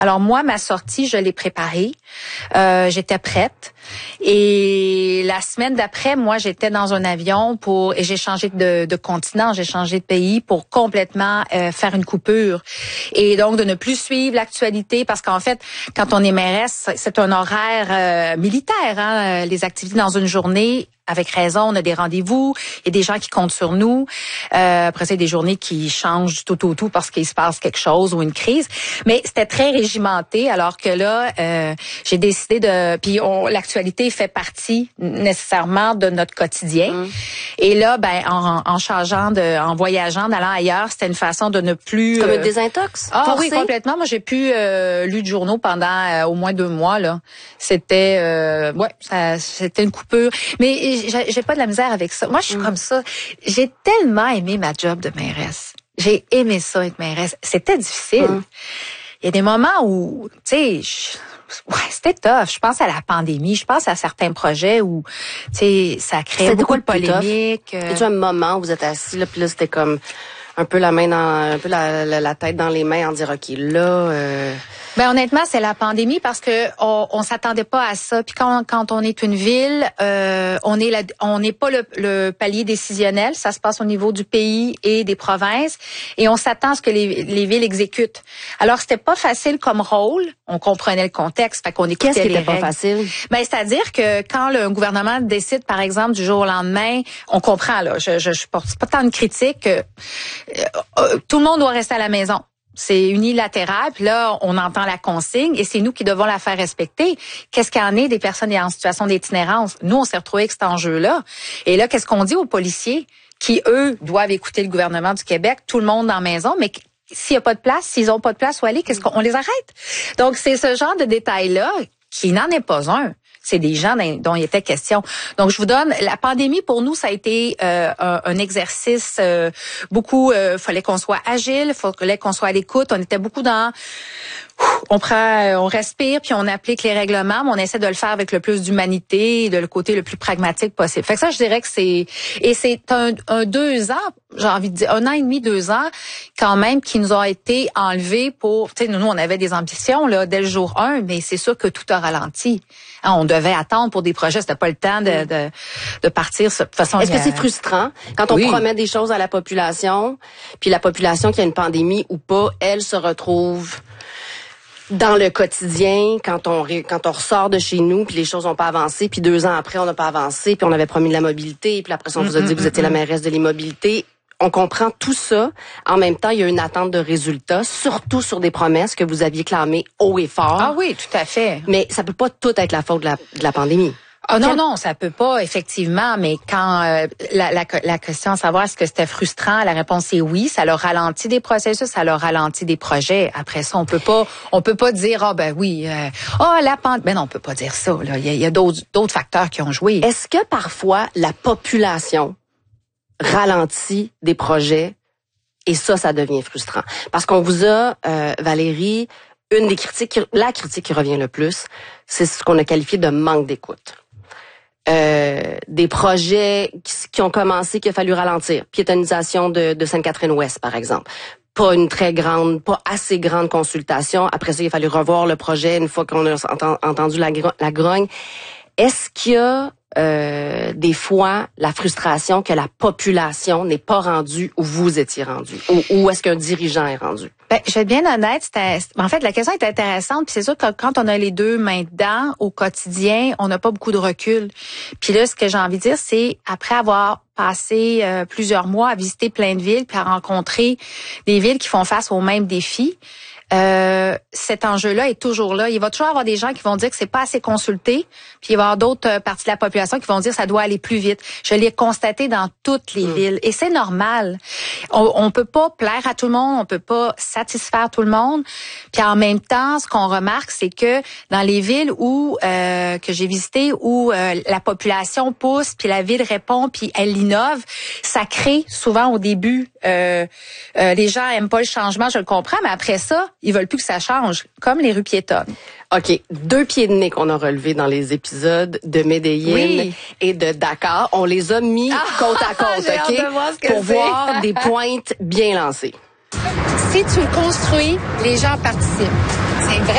Alors moi, ma sortie, je l'ai préparée. J'étais prête. Et la semaine d'après, moi, j'étais dans un avion et j'ai changé de continent, j'ai changé de pays pour complètement faire une coupure. Et donc, de ne plus suivre l'actualité parce qu'en fait, quand on est mairesse, c'est un horaire militaire, hein, les activités dans une journée. Avec raison, on a des rendez-vous, il y a des gens qui comptent sur nous. Après, c'est des journées qui changent du tout au tout parce qu'il se passe quelque chose ou une crise. Mais c'était très régimenté, alors que là, j'ai décidé de... Puis l'actualité fait partie nécessairement de notre quotidien. Et là, ben, en voyageant, en allant ailleurs, c'était une façon de ne plus... Comme une désintox? Ah oui, complètement. Moi, j'ai plus lu de journaux pendant au moins 2 mois, là. C'était... c'était une coupure. Mais j'ai pas de la misère avec ça. Moi, je suis comme ça. J'ai tellement aimé ma job de mairesse. J'ai aimé ça, être mairesse. C'était difficile. Il y a des moments où, tu sais, c'était tough. Je pense à la pandémie. Je pense à certains projets où, tu sais, ça créait beaucoup de polémiques. Y a un moment où vous êtes assis, là, puis là, c'était comme un peu la tête dans les mains en dire, OK, là... Ben honnêtement, c'est la pandémie parce que on s'attendait pas à ça. Puis quand on est une ville, on n'est pas le palier décisionnel. Ça se passe au niveau du pays et des provinces, et on s'attend à ce que les villes exécutent. Alors c'était pas facile comme rôle. On comprenait le contexte, fait qu'on écoutait les règles. Qu'est-ce qui était pas facile? Ben c'est-à-dire que quand le gouvernement décide, par exemple, du jour au lendemain, on comprend là. Je porte pas tant de critique. Tout le monde doit rester à la maison. C'est unilatéral, puis là, on entend la consigne et c'est nous qui devons la faire respecter. Qu'est-ce qu'il y en est des personnes en situation d'itinérance? Nous, on s'est retrouvés avec cet enjeu-là. Et là, qu'est-ce qu'on dit aux policiers qui, eux, doivent écouter le gouvernement du Québec, tout le monde dans la maison, mais s'il n'y a pas de place, s'ils n'ont pas de place où aller, qu'est-ce qu'on les arrête? Donc, c'est ce genre de détails-là qui n'en est pas un. C'est des gens dont il était question. Donc, je vous donne, la pandémie, pour nous, ça a été un exercice beaucoup... fallait qu'on soit agile, fallait qu'on soit à l'écoute. On était beaucoup dans... on respire, puis on applique les règlements, mais on essaie de le faire avec le plus d'humanité et de le côté le plus pragmatique possible. Fait que ça, je dirais que c'est... Et c'est un 2 ans, j'ai envie de dire, 1 an et demi, 2 ans, quand même, qui nous ont été enlevés pour... Tu sais, nous, on avait des ambitions là dès le jour 1, mais c'est sûr que tout a ralenti. Hein, on devait attendre pour des projets, c'était pas le temps de partir de façon... Est-ce que c'est frustrant quand on promet des choses à la population, puis la population qui a une pandémie ou pas, elle se retrouve dans le quotidien, quand on ressort de chez nous, puis les choses n'ont pas avancé, puis 2 ans après, on n'a pas avancé, puis on avait promis de la mobilité, puis après, on vous a dit que vous étiez la mairesse de l'immobilité. On comprend tout ça. En même temps, il y a une attente de résultats, surtout sur des promesses que vous aviez clamées haut et fort. Ah oui, tout à fait. Mais ça peut pas tout être la faute de la pandémie. Ah non, ça peut pas, effectivement, mais quand la question à savoir est-ce que c'était frustrant, la réponse est oui, ça leur ralentit des processus, ça leur ralentit des projets. Après ça, on peut pas dire la pandémie. Ben non, on peut pas dire ça, là. Il y a d'autres facteurs qui ont joué. Est-ce que parfois la population ralentit des projets et ça devient frustrant? Parce qu'on vous a, Valérie, la critique qui revient le plus, c'est ce qu'on a qualifié de manque d'écoute. Des projets qui ont commencé, qu'il a fallu ralentir. Piétonisation de Sainte-Catherine-Ouest, par exemple. Pas assez grande consultation. Après ça, il a fallu revoir le projet une fois qu'on a entendu la grogne. Est-ce qu'il y a des fois la frustration que la population n'est pas rendue où vous étiez rendu, ou est-ce qu'un dirigeant est rendu? Ben, je vais être bien honnête, en fait, la question est intéressante, puis c'est sûr que quand on a les 2 mains dedans au quotidien, on n'a pas beaucoup de recul. Puis là, ce que j'ai envie de dire, c'est après avoir passé plusieurs mois à visiter plein de villes, puis à rencontrer des villes qui font face aux mêmes défis, cet enjeu-là est toujours là. Il va toujours y avoir des gens qui vont dire que c'est pas assez consulté, puis il va y avoir d'autres parties de la population qui vont dire que ça doit aller plus vite. Je l'ai constaté dans toutes les villes, et c'est normal. On peut pas plaire à tout le monde, on peut pas satisfaire tout le monde. Puis en même temps, ce qu'on remarque, c'est que dans les villes où que j'ai visitées, où la population pousse, puis la ville répond, puis elle innove, ça crée souvent au début, les gens aiment pas le changement, je le comprends, mais après ça, ils veulent plus que ça change, comme les rues piétonnes. OK. 2 pieds de nez qu'on a relevés dans les épisodes de Medellín et de Dakar. On les a mis côte à côte, OK? Pour voir des pointes bien lancées. Si tu le construis, les gens participent. C'est vrai.